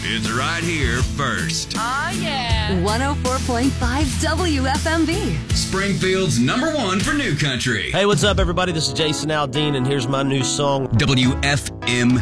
It's right here first. Oh, yeah. 104.5 WFMB. Springfield's #1 for new country. Hey, what's up, everybody? This is Jason Aldean, and here's my new song. WFMB.